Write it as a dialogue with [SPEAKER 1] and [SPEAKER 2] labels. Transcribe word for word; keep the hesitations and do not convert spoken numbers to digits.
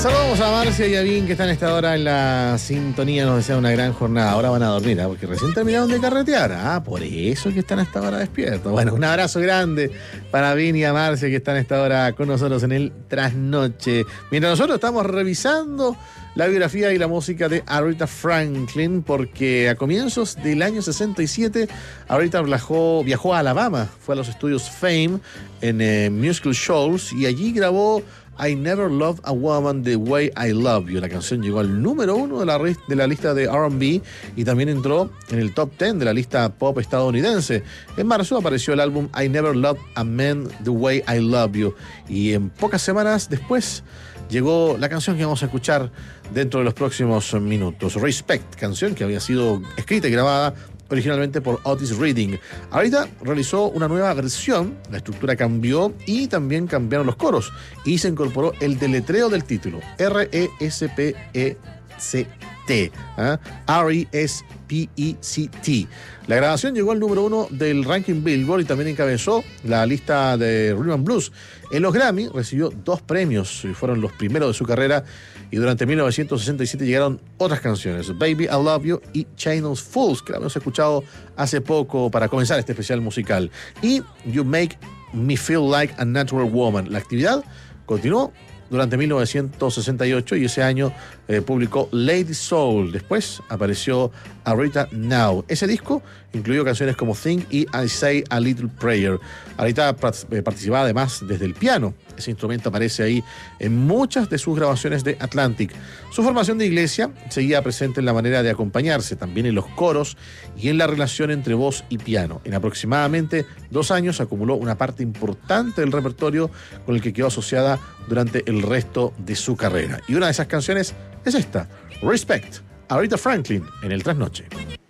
[SPEAKER 1] Saludamos a Marcia y a Vin, que están a esta hora en la sintonía. Nos desean una gran jornada. Ahora van a dormir, ¿eh? Porque recién terminaron de carretear. Ah, por eso que están a esta hora despiertos. Bueno, un abrazo grande para Vin y a Marcia, que están a esta hora con nosotros en el Trasnoche. Mientras nosotros estamos revisando la biografía y la música de Aretha Franklin, porque a comienzos del año sesenta y siete Aretha viajó, viajó a Alabama, fue a los estudios Fame en eh, Musical Shoals, y allí grabó I Never Loved a Woman the Way I Love You. La canción llegó al número uno de la, de la lista de R and B y también entró en el top ten de la lista pop estadounidense. En marzo apareció el álbum I Never Loved a Man the Way I Love You, y en pocas semanas después llegó la canción que vamos a escuchar dentro de los próximos minutos. Respect, canción que había sido escrita y grabada originalmente por Otis Redding. Ahorita realizó una nueva versión, la estructura cambió y también cambiaron los coros, y se incorporó el deletreo del título, R E S P E C T, ¿eh? R E S P E C T. La grabación llegó al número uno del ranking Billboard y también encabezó la lista de Rhythm and Blues. En los Grammy recibió dos premios, y fueron los primeros de su carrera, y durante mil novecientos sesenta y siete llegaron otras canciones, Baby I Love You y Channel Fools, que la hemos escuchado hace poco para comenzar este especial musical, y You Make Me Feel Like a Natural Woman. La actividad continuó durante mil novecientos sesenta y ocho, y ese año eh, publicó Lady Soul. Después apareció Aretha Now. Ese disco incluyó canciones como Think y I Say a Little Prayer. Aretha eh, participaba además desde el piano. Ese instrumento aparece ahí en muchas de sus grabaciones de Atlantic. Su formación de iglesia seguía presente en la manera de acompañarse, también en los coros y en la relación entre voz y piano. En aproximadamente dos años acumuló una parte importante del repertorio con el que quedó asociada durante el resto de su carrera. Y una de esas canciones es esta, Respect, Aretha Franklin, en el Trasnoche.